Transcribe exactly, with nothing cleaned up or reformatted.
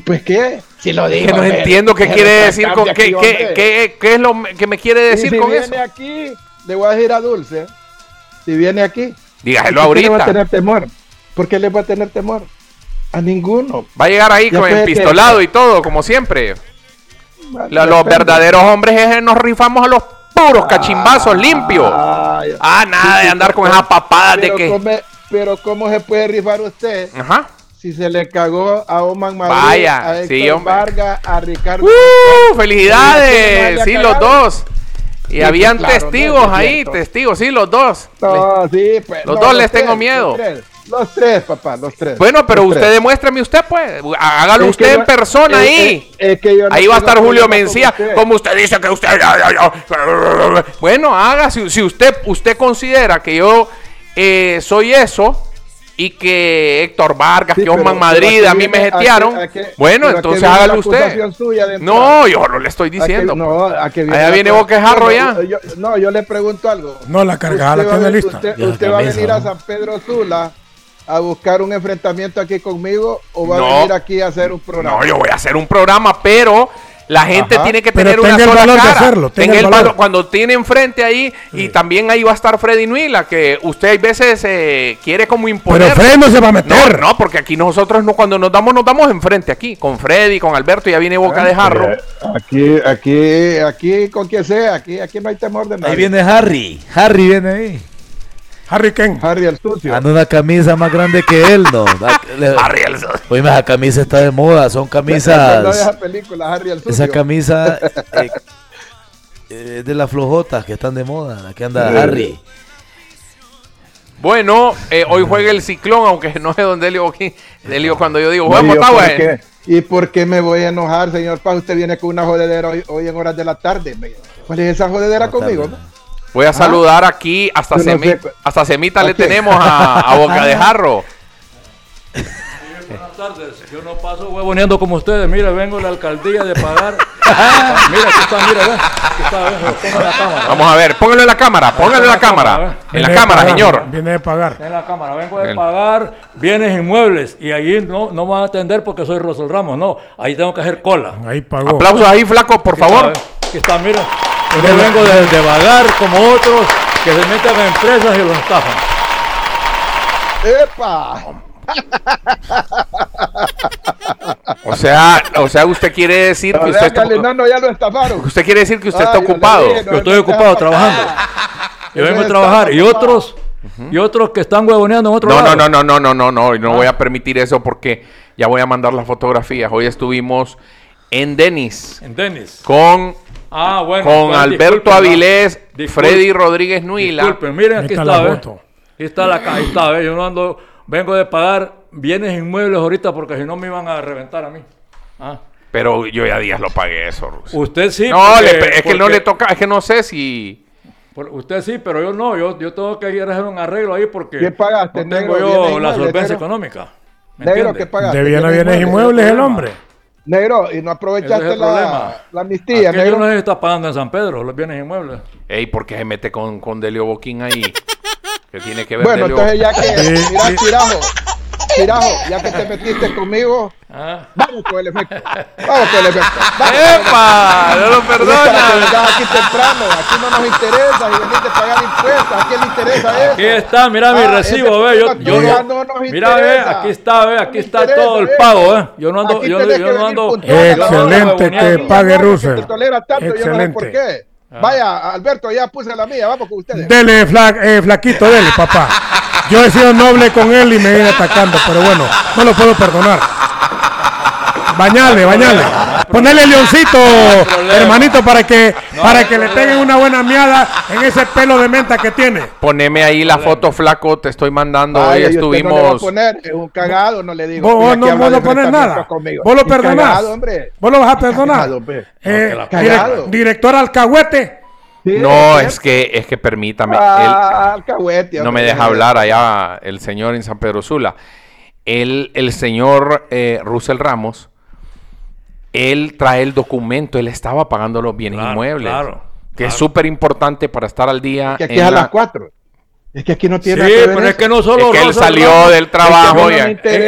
Pues qué, si lo digo. Que no hombre, entiendo qué quiere decir con de qué, aquí, qué, qué, qué es lo que me quiere decir y si con viene eso. aquí, le voy a decir a Dulce, si viene aquí, Dígaselo ¿por qué le va a ahorita. tener temor? ¿Por qué le va a tener temor? A ninguno. Va a llegar ahí Ya con puede el que- pistolado y todo, como siempre. La- los Depende. verdaderos hombres es, nos rifamos a los puros cachimbazos limpios. Ay, Ah, nada sí, de sí, andar con pero- esas papadas de pero que... come- pero ¿cómo se puede rifar usted Ajá. si se le cagó a Oman Madrid, Vaya, a Héctor sí, hombre. Vargas, a Ricardo? ¡Uh! ¡Felicidades! ¿Quién Sí, le ha los cagado? dos. Y Sí, habían pues, claro, testigos no, es ahí, cierto. testigos, sí, los dos. No, sí, pues. Los no, dos les tres, tengo miedo. Los tres, los tres, papá, los tres. Bueno, pero los usted tres. demuéstrame usted, pues. Hágalo Es usted que en yo- persona es- ahí. es- es que yo no Ahí va a tengo estar Julio problema con Mencía, usted. como usted dice que usted... Bueno, haga, si, si usted, usted considera que yo eh, soy eso y que Héctor Vargas, Sí, que pero- Osman pero Madrid aquí a mí me viene- jetearon, aquí- aquí- bueno, pero aquí entonces viene hágalo la usted. acusación suya de entrada. No, yo no le estoy Aquí- diciendo. no, aquí viene Allá la viene cosa. Boquejarro Bueno, ya. yo- no, yo le pregunto algo. No, la cargada la Usted va a tiene ven- lista. Usted, Ya la usted va a camisa, venir a ¿no? San Pedro Sula a buscar un enfrentamiento aquí conmigo o va No. a venir aquí a hacer un programa. No, yo voy a hacer un programa, pero la gente Ajá. tiene que Pero tener una tenga el sola valor de cara. hacerlo, tenga Tenga el el valor. valor. Cuando tiene enfrente ahí, y también ahí va a estar Freddy Nuila, que usted a veces eh, quiere como imponer. Pero Freddy no se va a No, meter. no, porque aquí nosotros no, cuando nos damos, nos damos enfrente aquí, con Freddy, con Alberto, ya viene Boca de Jarro. Aquí, aquí, aquí, con quien sea, aquí, aquí no hay temor de nadie. Ahí viene Harry. Harry viene ahí. Harry Ken. Harry el sucio. Anda una camisa más grande que él, ¿no? Harry el- Oye, esa camisa está de moda. Son ¿Se acuerda de camisas. esa película, Harry el sucio? Esa camisa eh, eh, es de las flojotas que están de moda. Aquí anda Sí. Harry. Bueno, eh, hoy juega el Ciclón, aunque no sé dónde Delio aquí. Delio, cuando yo digo, No, juega ¿y yo Motagua, por eh. qué? ¿Y por qué me voy a enojar, señor Paz? Usted viene con una jodedera hoy, hoy en horas de la tarde. Me- ¿Cuál es esa jodedera Buenas conmigo? tardes. no? Voy a saludar aquí, hasta, Yo no Semi- sé cu- hasta Semita ¿A le quién? tenemos a, a Boca de Jarro. Buenas tardes, yo no paso huevoneando como ustedes, mire, vengo de la alcaldía de pagar. Mira, aquí está, mira, ve, aquí está, ve, lo pongo en la cámara. Vamos a ver, póngalo en la cámara, póngalo en la cámara. En la Viene de cámara, pagar, señor. Viene de pagar. En la cámara, vengo de Bien. pagar bienes inmuebles y allí no, no me van a atender porque soy Rosel Ramos, no, ahí tengo que hacer cola. Ahí pagó. Aplausos ahí, flaco, por Aquí está, favor. ve, aquí está, mira, yo vengo de, de vagar como otros que se meten a empresas y los estafan. ¡Epa! O sea, o sea, usted quiere decir que No, usted está, déjale, no, no, ya lo estafaron. usted quiere decir que usted Ah, está yo le ocupado. dije, no, Yo estoy no, ocupado no, trabajando. Yo vengo a trabajar y otros, y otros que están huevoneando en otro No, lado. no, no, no, no, no, no, no, no voy a permitir eso porque ya voy a mandar las fotografías. Hoy estuvimos en Denis En tenis. con, Ah, bueno. con pues, Alberto disculpen, Avilés, Disculpe. Freddy Rodríguez Nuila. Disculpen, miren, Ahí aquí está está, la ¿ve? foto. Aquí está la ca- ahí está, ¿ve? Yo no ando, vengo de pagar bienes inmuebles ahorita porque si no me iban a reventar a mí. Ah. Pero yo ya días lo pagué eso, Rus. Usted sí. No, porque- le- es que no porque- le toca, es que no sé si... por- Usted sí, pero yo no, yo, yo tengo que ir a hacer un arreglo ahí porque ¿Qué pagaste, no tengo negro? yo ¿Bienes la inmuebles, solvencia negro? económica. ¿Me Negro, entiende? ¿qué pagaste? De bienes a bienes ese inmuebles es el el problema. hombre. Negro, y no Ese aprovechaste es el la, problema. la amnistía, Aquí yo negro. no sé si está pagando en San Pedro los bienes inmuebles. Ey, ¿por qué se mete con, con Delio Boquín ahí? ¿Qué tiene que ver Bueno, Delio? entonces ya que, Sí, mira, sí. Tirajo, Tirajo, ya que te metiste conmigo, Ah. vamos con el efecto. Vamos con el efecto. Vamos. ¡Epa! ¡No lo No es para que perdona! vengas aquí temprano, aquí no nos interesa, y veniste a pagar impuestos, ¿a quién le interesa eso? Aquí está, mira mi Ah, recibo, ese ve, yo, tema yo ya no, no nos mira, ve, interesa. aquí está, ve, No aquí nos está interesa todo el eso. pago, eh. Yo no ando, Aquí yo, tenés yo que no venir ando. puntual a la hora, Excelente huevoneando. que pague no, Russell. que te tolera tanto, yo no sé Excelente. por qué. Vaya, Alberto, ya puse la mía, vamos con ustedes. Dele, fla- eh, flaquito, dele, papá. Yo he sido noble con él y me viene atacando, pero bueno, no lo puedo perdonar. Bañale, bañale. Ponele leoncito, hermanito, para que, para que le peguen una buena miada en ese pelo de menta que tiene. Poneme ahí la foto, flaco, te estoy mandando. Ay, Hoy y usted no le va a estuvimos... poner, es un cagado, no le digo. Vos, Mira, vos aquí no, habla vos de no pones enfrentamiento nada. conmigo. Vos lo Y perdonás. cagado, hombre. Vos lo vas a perdonar. Cagado, hombre. Eh, No, que la- direc- cagado. director Alcahuete. Sí, No, es es que, es que permítame. Ah, alcahuete, él no hombre. me deja hablar allá el señor en San Pedro Sula. Él, el señor eh, Russell Ramos, él trae el documento, él estaba pagando los bienes Claro, inmuebles. claro, que es claro. súper importante para estar al día. Que aquí en es a la- las cuatro. Es que aquí no Sí, tiene nada que ver pero es eso. que no solo Es que él Rosel salió Ramos. del trabajo. Es que a mí no y- me interesa.